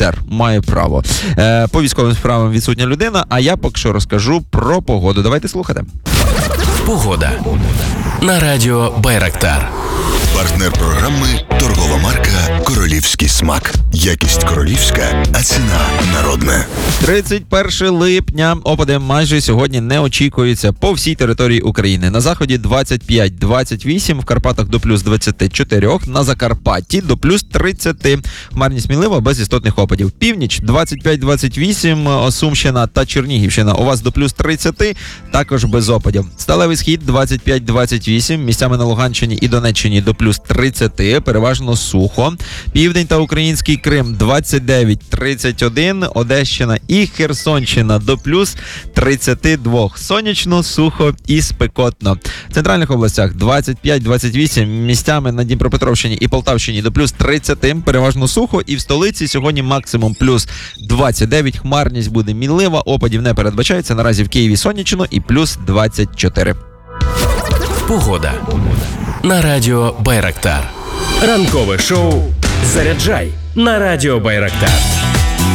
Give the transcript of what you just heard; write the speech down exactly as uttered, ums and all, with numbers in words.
офіцер, має право. Е, по військовим справам відсутня людина, а я поки що розкажу про погоду. Давайте слухати. Погода на радіо Байрактар. Партнер програми – торгова марка «Королівський смак». Якість королівська, а ціна народна. тридцять перше липня. Опади майже сьогодні не очікуються по всій території України. На заході двадцять п'ять - двадцять вісім, в Карпатах до плюс двадцять чотири, на Закарпатті до плюс тридцять. Хмарність мінлива, без істотних опадів. Північ двадцять п'ять - двадцять вісім, Сумщина та Чернігівщина у вас до плюс тридцять, також без опадів. Сталевий схід двадцять п'ять - двадцять вісім, місцями на Луганщині і Донеччині до плюс тридцять, переважно сухо. Південь та Український Крим двадцять дев'ять - тридцять один, Одещина і Херсонщина до плюс тридцять два. Сонячно, сухо і спекотно. В центральних областях двадцять п'ять - двадцять вісім, місцями на Дніпропетровщині і Полтавщині до плюс тридцять, переважно сухо. І в столиці сьогодні максимум плюс двадцять дев'ять, хмарність буде мінлива, опадів не передбачається. Наразі в Києві сонячно і плюс двадцять чотири. Погода на радіо Байрактар. Ранкове шоу «Заряджай» на радіо Байрактар.